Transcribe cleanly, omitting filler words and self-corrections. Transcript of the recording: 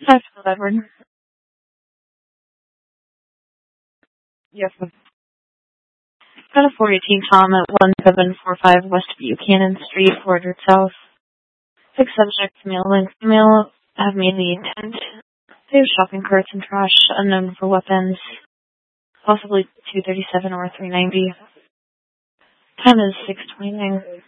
Hi, Phil Edward. Yes, I've got a 418 Tom at 1745 West Buchanan Street, Orchard South. Six subjects, male and female, have made the intent. They have shopping carts and trash, unknown for weapons, possibly 237 or 390. Time is 6:29.